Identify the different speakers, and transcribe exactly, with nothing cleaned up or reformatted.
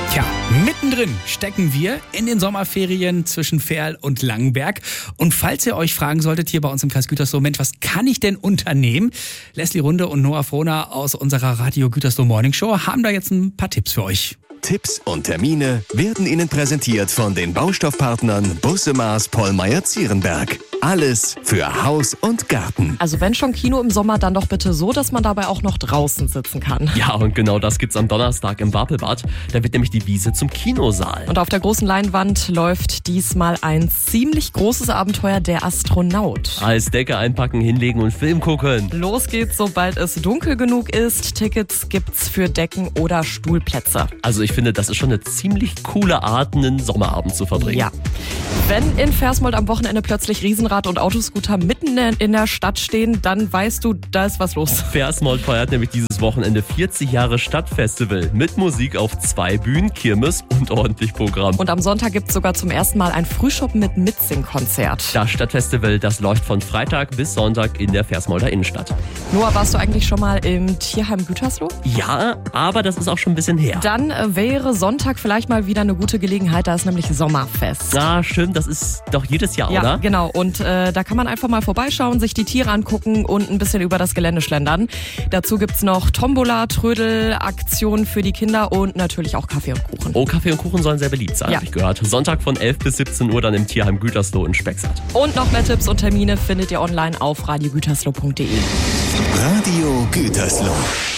Speaker 1: Tja, mittendrin stecken wir in den Sommerferien zwischen Verl und Langenberg. Und falls ihr euch fragen solltet, hier bei uns im Kreis Gütersloh, Mensch, was kann ich denn unternehmen? Leslie Runde und Noah Frohner aus unserer Radio Gütersloh Morning Show haben da jetzt ein paar Tipps für euch.
Speaker 2: Tipps und Termine werden Ihnen präsentiert von den Baustoffpartnern Busse Maas Pollmeyer Zierenberg. Alles für Haus und Garten.
Speaker 3: Also wenn schon Kino im Sommer, dann doch bitte so, dass man dabei auch noch draußen sitzen kann.
Speaker 4: Ja, und genau das gibt's am Donnerstag im Wapelbad. Da wird nämlich die Wiese zum Kinosaal.
Speaker 3: Und auf der großen Leinwand läuft diesmal ein ziemlich großes Abenteuer, der Astronaut.
Speaker 4: Als Decke einpacken, hinlegen und Film gucken.
Speaker 3: Los geht's, sobald es dunkel genug ist. Tickets gibt's für Decken oder Stuhlplätze.
Speaker 4: Also ich finde, das ist schon eine ziemlich coole Art, einen Sommerabend zu verbringen.
Speaker 3: Ja. Wenn in Versmold am Wochenende plötzlich Riesenrad und Autoscooter mitten in der Stadt stehen, dann weißt du, da ist was los.
Speaker 4: Versmold feiert nämlich dieses Wochenende vierzig Jahre Stadtfestival mit Musik auf zwei Bühnen, Kirmes und ordentlich Programm.
Speaker 3: Und am Sonntag gibt es sogar zum ersten Mal ein Frühschoppen mit Mitsing-Konzert.
Speaker 4: Das Stadtfestival, das läuft von Freitag bis Sonntag in der Versmolder Innenstadt.
Speaker 3: Noah, warst du eigentlich schon mal im Tierheim Gütersloh?
Speaker 4: Ja, aber das ist auch schon ein bisschen her.
Speaker 3: Dann äh, wäre Sonntag vielleicht mal wieder eine gute Gelegenheit, da ist nämlich Sommerfest.
Speaker 4: Ah, stimmt, das ist doch jedes Jahr,
Speaker 3: ja,
Speaker 4: oder?
Speaker 3: Ja, genau. Und äh, da kann man einfach mal vorbeischauen, sich die Tiere angucken und ein bisschen über das Gelände schlendern. Dazu gibt's noch Tombola, Trödel, Aktionen für die Kinder und natürlich auch Kaffee und Kuchen.
Speaker 4: Oh, Kaffee und Kuchen sollen sehr beliebt sein,
Speaker 3: ja.
Speaker 4: habe ich gehört. Sonntag von elf bis siebzehn Uhr dann im Tierheim Gütersloh in Spexart.
Speaker 3: Und noch mehr Tipps und Termine findet ihr online auf radio gütersloh punkt de.
Speaker 2: Radio Gütersloh.